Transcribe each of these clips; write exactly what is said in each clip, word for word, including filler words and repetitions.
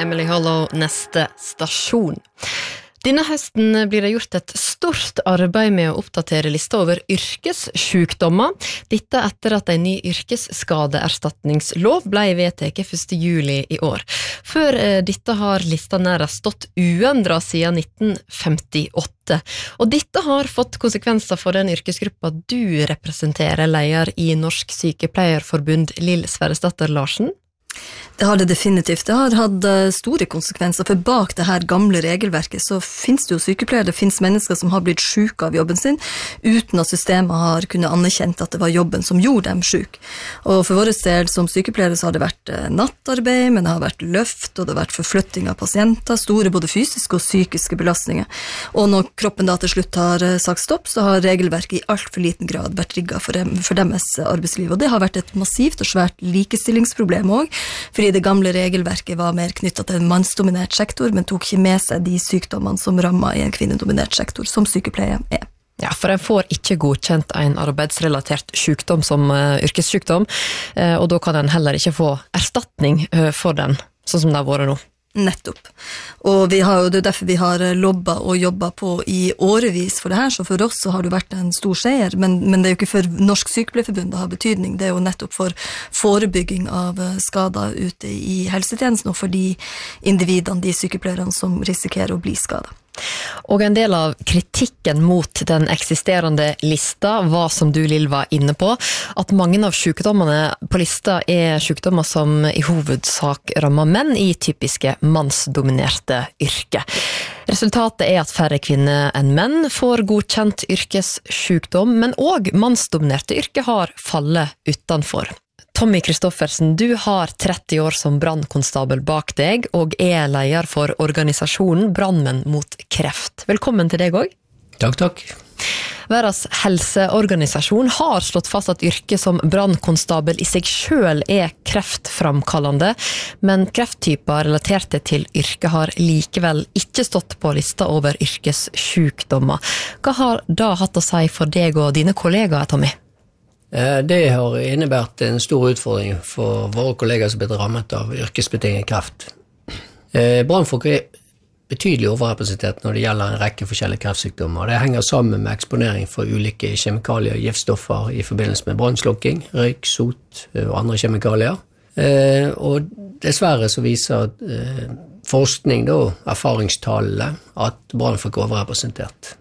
Emily Hollow, neste stasjon. Denne høsten blir det gjort et stort arbeid med å oppdatere lista over yrkessjukdommer. Dette etter at en ny yrkesskadeerstatningslov ble vedtatt første juli i år. Før dette har lista nærmest stått uendret siden nitten femtiåtte. Og dette har fått konsekvenser for den yrkesgruppa du representerer, leder i Norsk Sykepleierforbund, Lill Sverresdatter Larsen. Det har det definitivt. Det har hatt store konsekvenser, for bak det her gamle regelverket så finnes det jo sykepleiere, det finnes mennesker som har blitt syke av jobben sin, uten at systemet har kunnet anerkjent at det var jobben som gjorde dem syke. Og for vår del som sykepleiere så har det vært nattarbeid, men det har vært løft, og det har vært forflytting av pasienter, store både fysiske og psykiske belastninger. Og når kroppen da til slutt har sagt stopp, så har regelverket i alt for liten grad vært rigget for, dem, for deres arbeidsliv. Og det har vært et massivt og svært likestillingsproblem også, fordi det gamle regelverket var mer knyttet til en mannsdominert sektor, men tok ikke med seg de sykdommene som rammer i en kvinnedominert sektor, som sykepleie er. Ja, for en får ikke godkjent en arbeidsrelatert sykdom som uh, yrkessykdom, uh, og da kan en heller ikke få erstatning uh, for den, sånn som det har vært nå. Nettopp. Og vi har, det er derfor vi har lobba og jobba på i årevis for det her, så for oss så har det vært en stor seier, men, men det er jo ikke for Norsk Sykepleierforbund det har betydning, det er jo nettopp for forebygging av skader ute i helsetjenesten og for de individene, de sykepleierne som risikerer å bli skadet. Og en del av kritikken mot den eksisterende lista var, som du Lill var inne på, at mange av sykdommene på lista er sykdommer som i hovedsak rammer menn i typiske mannsdominerte yrke. Resultatet er at færre kvinner enn menn får godkjent yrkessykdom, men også mannsdominerte yrke har fallet utenfor. Tommy Kristoffersen, du har tretti år som brannkonstabel bak deg, og er leder for organisasjonen Brannmenn mot kreft. Velkommen til deg også. Takk, takk. Verdens helseorganisasjon har slått fast at yrket som brannkonstabel i seg selv er kreftframkallende, men krefttyper relaterte til yrket har likevel ikke stått på lista over yrkessykdommer. Hva har da hatt å si for deg og dine kollegaer, Tommy? Det har innebært en stor utfordring for våre kollegaer som blir rammet av yrkesbetinget kreft. Brannfolk er betydelig overrepresentert når det gjelder en rekke forskjellige kreftsykdommer. Det henger sammen med eksponering for ulike kjemikalier og giftstoffer i forbindelse med brannslukking, røyk, sot og andre kjemikalier. Og dessverre så viser forskning da, erfaringstallene, at brannfolk er overrepresentert.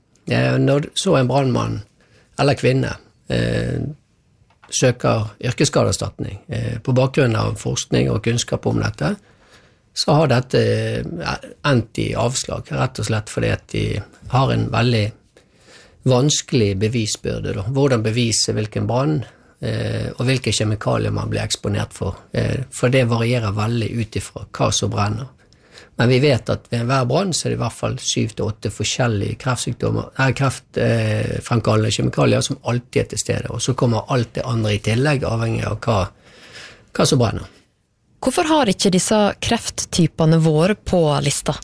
Når så en brannmann eller kvinne Eh, søker yrkesskadeerstatning eh, på bakgrunn av forskning og kunnskap om dette, så har dette eh, endt i avslag, rett og slett fordi at de har en veldig vanskelig bevisbyrde. Da. Hvordan bevise hvilken brann eh, og hvilke kjemikalier man blir eksponert for, eh, for det varierer veldig ut ifra hva som brenner. Men vi vet at ved enhver brann så er det i hvert fall syv til åtte forskjellige kreftsykdommer, kreftfremkallende kjemikalier som alltid er til stede, og så kommer alt det andre i tillegg, avhengig av hva, hva som brenner. Hvorfor har ikke disse krefttypene vært på lista?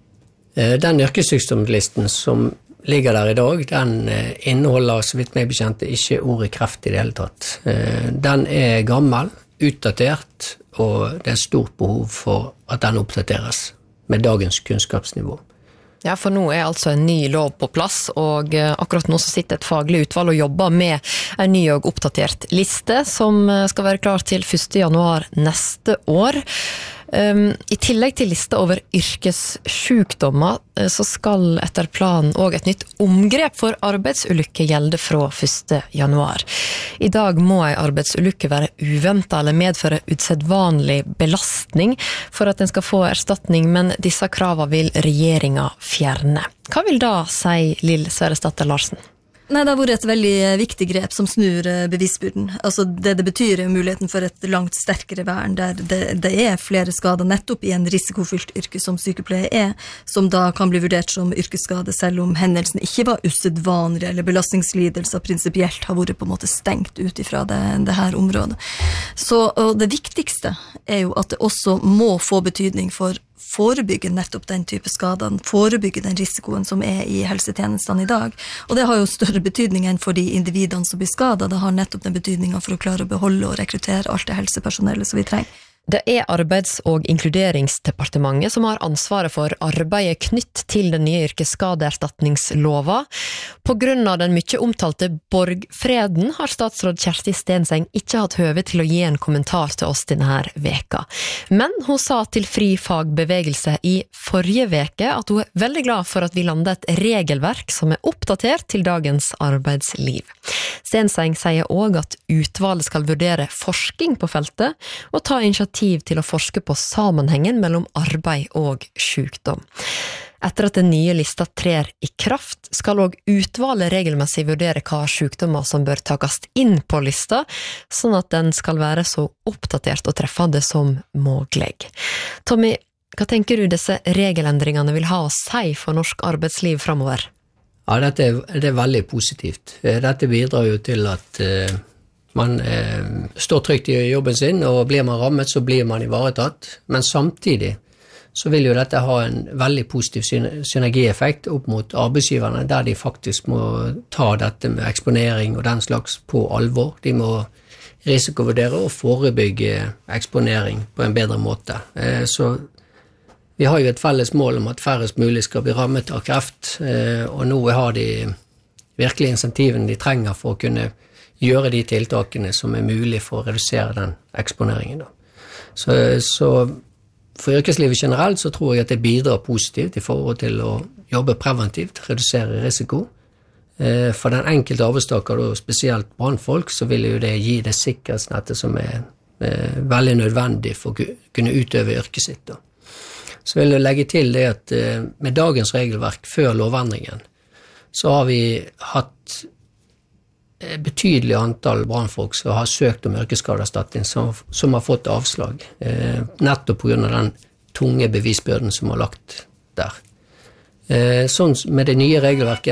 Den yrkessykdomslisten som ligger der i dag, den inneholder, så vidt meg bekjente, ikke ordet kreft i det hele tatt. Den er gammel, utdatert, og det er stort behov for at den oppdateres med dagens kunnskapsnivå. Ja, for nå er altså en ny lov på plass, og akkurat nå så sitter et faglig utvalg og jobber med en ny og oppdatert liste som skal være klar til første januar neste år. Um, I tillegg til lista over yrkessykdommer så skal etter planen også et nytt omgrep for arbeidsulykke gjelde fra første januar. I dag må en arbeidsulykke være uventet eller medføre usedvanlig belastning for at den skal få erstatning, men disse kravene vil regjeringen fjerne. Hva vil da si Lill Sverresdatter Larsen? Nei, det har vært et veldig viktig grep som snur bevisbyrden. Altså det det betyr er muligheten for et langt sterkere vern, der det, det er flere skader nettopp i en risikofylt yrke som sykepleie er, som da kan bli vurdert som yrkesskade, selv om hendelsen ikke var usedvanlig, eller belastningslidelser prinsipielt har vært på en måte stengt ut ifra det, det her området. Så og det viktigste er jo at det også må få betydning for forebygge nettopp den type skader, forebygge den risikoen som er i helsetjenestene i dag. Og det har jo større betydning enn for de individene som blir skadet. Det har nettopp den betydningen for å klare å beholde og rekruttere alt det helsepersonellet som vi trenger. Det er Arbeids- og inkluderingsdepartementet som har ansvaret for arbeidet knytt til den nye yrkesskadeerstatningslova. På grunn av den mye omtalte borgfreden har statsråd Kjersti Stenseng ikke hatt høve til å gi en kommentar til oss denne her veka. Men hun sa til Fri Fagbevegelse i forrige veke at hun er veldig glad for at vi lander et regelverk som er oppdatert til dagens arbeidsliv. Stenseng sier også at utvalget skal vurdere forskning på feltet og ta initiativ til å forske på sammenhengen mellom arbeid og sykdom. Etter at den nye lista trer i kraft, skal også utvalget regelmessig vurdere hva sykdommer som bør takast inn på lista, sånn at den skal være så oppdatert og treffende som mulig. Tommy, hva tenker du disse regelendringene vil ha å si for norsk arbeidsliv fremover? Ja, dette er, det er veldig positivt. Dette bidrar jo til at uh, man uh, står trygt i jobben sin, og blir man rammet, så blir man ivaretatt. Men samtidig så vil jo dette ha en veldig positiv synergieffekt opp mot arbeidsgiverne, der de faktisk må ta dette med eksponering og den slags på alvor. De må risikovurdere og forebygge eksponering på en bedre måte. Uh, så Vi har jo et felles mål om at færrest mulig skal bli rammet av kreft, og nå har de virkelig insentivene de trenger for å kunne gjøre de tiltakene som er mulig for å redusere den eksponeringen. Så, så for yrkeslivet generelt så tror jeg at det bidrar positivt i forhold til å jobbe preventivt, redusere risiko. For den enkelte arbeidstaker, og spesielt brannfolk, så vil jo det gi det sikkerhetsnettet som er veldig nødvendig for å kunne utøve yrket sitt da. Så vil jeg legge til det at med dagens regelverk før lovendringen, så har vi hatt betydelig antall brannfolk som har søkt om yrkesskadeerstatning som, som har fått avslag, eh, nettopp på grunn av den tunge bevisbyrden som har lagt der. Eh, sånn med det nye regelverket